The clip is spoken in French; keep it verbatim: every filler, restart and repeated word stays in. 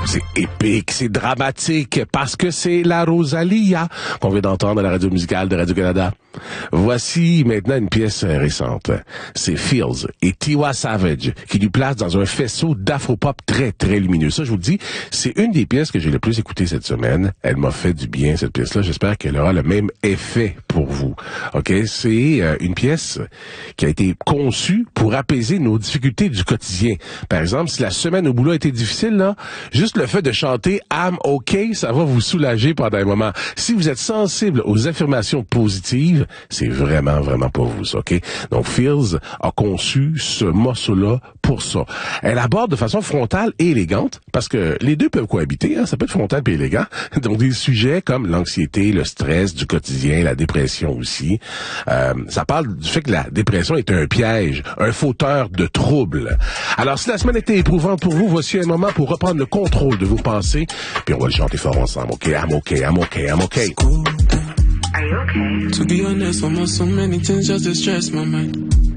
C'est épique, c'est dramatique, parce que c'est la Rosalia qu'on vient d'entendre à la radio musicale de Radio-Canada. Voici maintenant une pièce récente. C'est Fields et Tiwa Savage qui nous placent dans un faisceau d'afropop très, très lumineux. Ça, je vous le dis, c'est une des pièces que j'ai le plus écoutées cette semaine. Elle m'a fait du bien, cette pièce-là. J'espère qu'elle aura le même effet pour vous. OK? C'est euh, une pièce qui a été conçue pour apaiser nos difficultés du quotidien. Par exemple, si la semaine au boulot a été difficile, là, juste le fait de chanter « I'm OK », ça va vous soulager pendant un moment. Si vous êtes sensible aux affirmations positives, c'est vraiment, vraiment pour vous, OK? Donc, Fields a conçu ce morceau-là pour ça. Elle aborde de façon frontale et élégante, parce que les deux peuvent cohabiter, hein, ça peut être frontal et élégant. Donc, des sujets comme l'anxiété, le stress du quotidien, la dépression aussi. Euh, ça parle du fait que la dépression est un piège, un fauteur de troubles. Alors, si la semaine était éprouvante pour vous, voici un moment pour reprendre le contrôle de vos pensées, puis on va le chanter fort ensemble, OK? I'm OK, I'm OK, I'm OK. Are you okay? To be honest, almost so many things just to stress my mind.